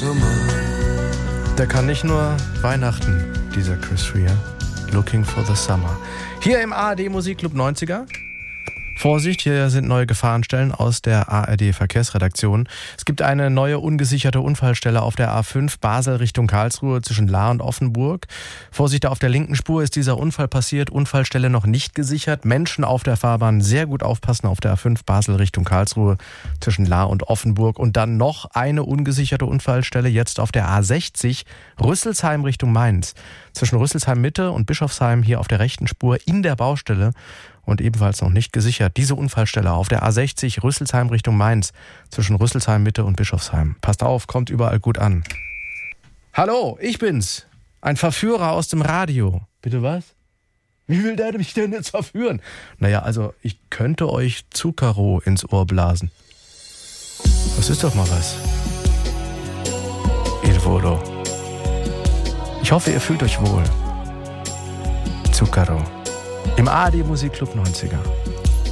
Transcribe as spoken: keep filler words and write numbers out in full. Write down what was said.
Der kann nicht nur Weihnachten, dieser Chris Rea. Looking for the Summer. Hier im A R D Musikclub neunziger. Vorsicht, hier sind neue Gefahrenstellen aus der A R D Verkehrsredaktion. Es gibt eine neue ungesicherte Unfallstelle auf der A fünf Basel Richtung Karlsruhe zwischen Lahr und Offenburg. Vorsicht, auf der linken Spur ist dieser Unfall passiert. Unfallstelle noch nicht gesichert. Menschen auf der Fahrbahn sehr gut aufpassen auf der A fünf Basel Richtung Karlsruhe zwischen Lahr und Offenburg. Und dann noch eine ungesicherte Unfallstelle jetzt auf der A sechzig Rüsselsheim Richtung Mainz. Zwischen Rüsselsheim Mitte und Bischofsheim hier auf der rechten Spur in der Baustelle. Und ebenfalls noch nicht gesichert. Diese Unfallstelle auf der A sechzig Rüsselsheim Richtung Mainz zwischen Rüsselsheim Mitte und Bischofsheim. Passt auf, kommt überall gut an. Hallo, ich bin's. Ein Verführer aus dem Radio. Bitte was? Wie will der mich denn jetzt verführen? Naja, also ich könnte euch Zucchero ins Ohr blasen. Das ist doch mal was. Il volo. Ich hoffe, ihr fühlt euch wohl. Zucchero. Im A R D Musikclub neunziger.